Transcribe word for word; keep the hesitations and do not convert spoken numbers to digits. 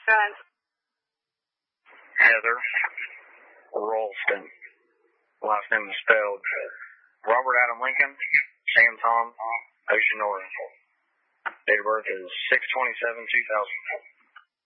Run. Heather Ralston. Last name is spelled Robert Adam Lincoln, Sam Tom, Ocean North. Date of birth is six twenty-seven two thousand.